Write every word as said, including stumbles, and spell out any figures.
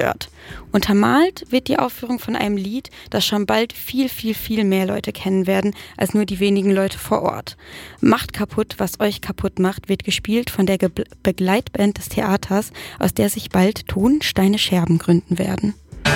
zerstört. Untermalt wird die Aufführung von einem Lied, das schon bald viel, viel, viel mehr Leute kennen werden, als nur die wenigen Leute vor Ort. Macht kaputt, was euch kaputt macht, wird gespielt von der Ge- Begleitband des Theaters, aus der sich bald Ton, Steine, Scherben gründen werden.